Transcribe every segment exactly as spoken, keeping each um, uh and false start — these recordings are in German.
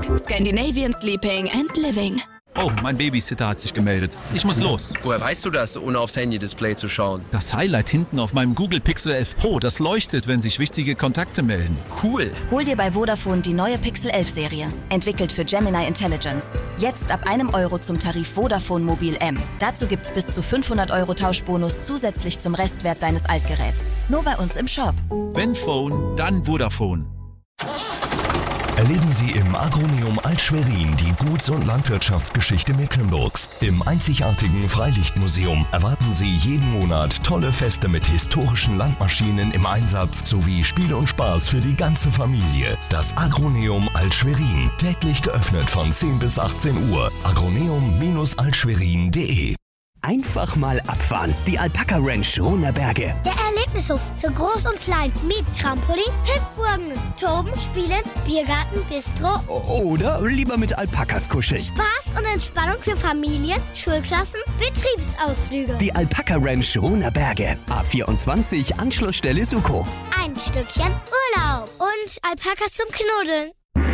Scandinavian Sleeping and Living. Oh, mein Babysitter hat sich gemeldet. Ich muss los. Woher weißt du das, ohne aufs Handy-Display zu schauen? Das Highlight hinten auf meinem Google Pixel elf Pro, das leuchtet, wenn sich wichtige Kontakte melden. Cool. Hol dir bei Vodafone die neue Pixel elf Serie. Entwickelt für Gemini Intelligence. Jetzt ab einem Euro zum Tarif Vodafone Mobil M. Dazu gibt's bis zu fünfhundert Euro Tauschbonus zusätzlich zum Restwert deines Altgeräts. Nur bei uns im Shop. Wenn Phone, dann Vodafone. Erleben Sie im Agroneum Alt-Schwerin die Guts- und Landwirtschaftsgeschichte Mecklenburgs. Im einzigartigen Freilichtmuseum erwarten Sie jeden Monat tolle Feste mit historischen Landmaschinen im Einsatz sowie Spiel und Spaß für die ganze Familie. Das Agroneum Alt-Schwerin, täglich geöffnet von zehn bis achtzehn Uhr. agroneum Altschwerin punkt de. Einfach mal abfahren. Die Alpaka Ranch Rohnerberge. Der Erlebnishof für Groß und Klein mit Trampolin, Hüpfburgen, Toben, Spielen, Biergarten, Bistro. Oder lieber mit Alpakas kuscheln. Spaß und Entspannung für Familien, Schulklassen, Betriebsausflüge. Die Alpaka Ranch Rohnerberge. A vierundzwanzig, Anschlussstelle Suko. Ein Stückchen Urlaub und Alpakas zum Knuddeln.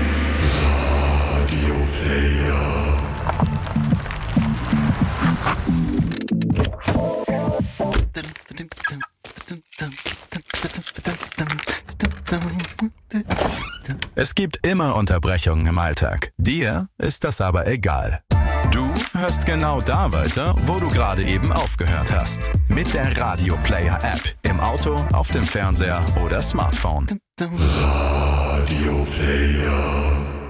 Radio Player. Es gibt immer Unterbrechungen im Alltag. Dir ist das aber egal. Du hörst genau da weiter, wo du gerade eben aufgehört hast. Mit der Radio Player App. Im Auto, auf dem Fernseher oder Smartphone. Radio Player.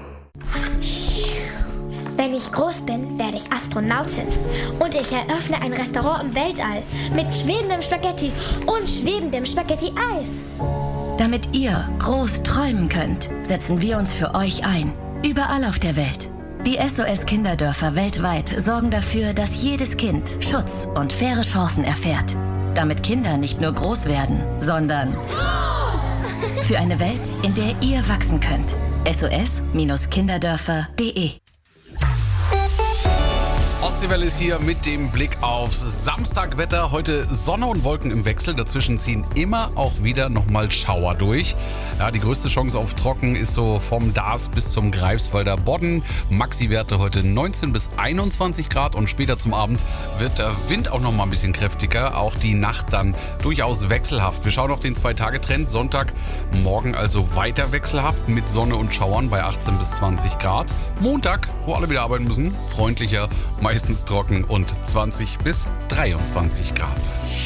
Wenn ich groß bin, werde ich Astronautin. Und ich eröffne ein Restaurant im Weltall mit schwebendem Spaghetti und schwebendem Spaghetti-Eis. Damit ihr groß träumen könnt, setzen wir uns für euch ein. Überall auf der Welt. Die S O S-Kinderdörfer weltweit sorgen dafür, dass jedes Kind Schutz und faire Chancen erfährt. Damit Kinder nicht nur groß werden, sondern groß! Für eine Welt, in der ihr wachsen könnt. S O S Kinderdörfer punkt de. Ostseewelle ist hier mit dem Blick aufs Samstagwetter. Heute Sonne und Wolken im Wechsel. Dazwischen ziehen immer auch wieder nochmal Schauer durch. Ja, die größte Chance auf Trocken ist so vom Daas bis zum Greifswalder Bodden. Maxi-Werte heute neunzehn bis einundzwanzig Grad und später zum Abend wird der Wind auch nochmal ein bisschen kräftiger. Auch die Nacht dann durchaus wechselhaft. Wir schauen auf den Zwei-Tage-Trend. Sonntag morgen also weiter wechselhaft mit Sonne und Schauern bei achtzehn bis zwanzig Grad. Montag, wo alle wieder arbeiten müssen, freundlicher, meistens trocken und zwanzig bis dreiundzwanzig Grad.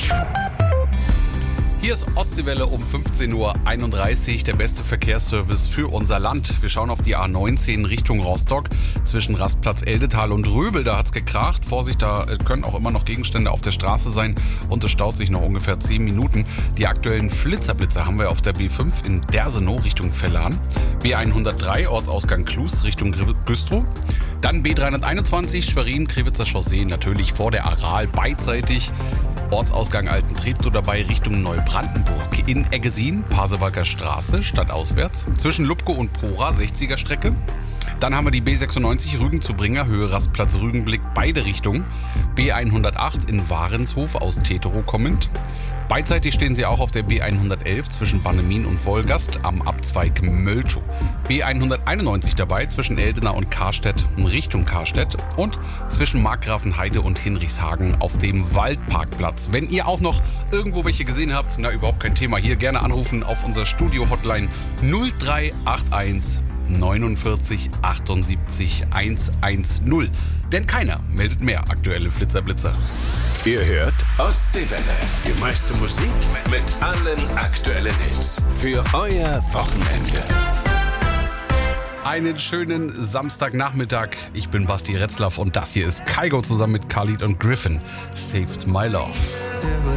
Hier ist Ostseewelle um fünfzehn Uhr einunddreißig, der beste Verkehrsservice für unser Land. Wir schauen auf die A neunzehn Richtung Rostock zwischen Rastplatz Eldetal und Röbel. Da hat's gekracht. Vorsicht, da können auch immer noch Gegenstände auf der Straße sein und es staut sich noch ungefähr zehn Minuten. Die aktuellen Flitzerblitze haben wir auf der B fünf in Dersenow Richtung Vellan, B hundertdrei Ortsausgang Klus Richtung Güstrow. Dann B dreihunderteinundzwanzig Schwerin-Krewitzer Chaussee, natürlich vor der Aral beidseitig. Ortsausgang Alten Treptow dabei Richtung Neubrandenburg. In Eggesin, Pasewalker Straße, stadtauswärts. Zwischen Lubko und Prora, sechziger Strecke. Dann haben wir die B sechsundneunzig Rügen zu Bringer, Höhe Rastplatz Rügenblick, beide Richtungen. B hundertacht in Warenshof aus Teterow kommend. Beidseitig stehen sie auch auf der B hundertelf zwischen Bannemin und Wolgast am Abzweig Mölchow. B hunderteinundneunzig dabei zwischen Eldena und Karstedt in Richtung Karstedt und zwischen Markgrafenheide und Hinrichshagen auf dem Waldparkplatz. Wenn ihr auch noch irgendwo welche gesehen habt, na überhaupt kein Thema, hier gerne anrufen auf unser Studio-Hotline null drei acht eins neunundvierzig achtundsiebzig hundertzehn. Denn keiner meldet mehr aktuelle Flitzerblitzer. Ihr hört Ostseewelle. Die meiste Musik mit allen aktuellen Hits. Für euer Wochenende. Einen schönen Samstagnachmittag. Ich bin Basti Retzlaff und das hier ist Kygo zusammen mit Khalid und Griffin. Saved My Love.